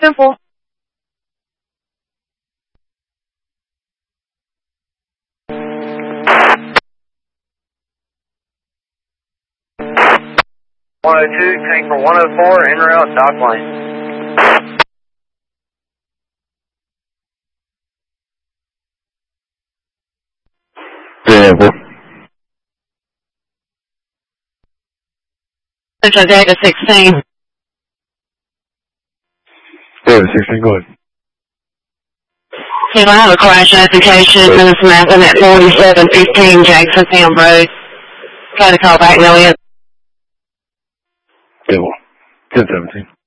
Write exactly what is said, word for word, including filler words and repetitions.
Simple. one oh two, tank for one oh four, en route, dock lane. Variable. Central Data sixteen. Data sixteen, go ahead. Can I have a crash notification for this mapping at forty-seven fifteen Jackson Town Road? Got to call back, Million. Table. ten seventeen.